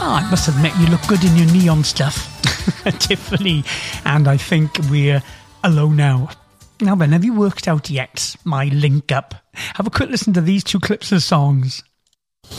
I must admit, you look good in your neon stuff, Tiffany, and I think we're alone now. Now then, have you worked out yet my link up? Have a quick listen to these two clips of songs.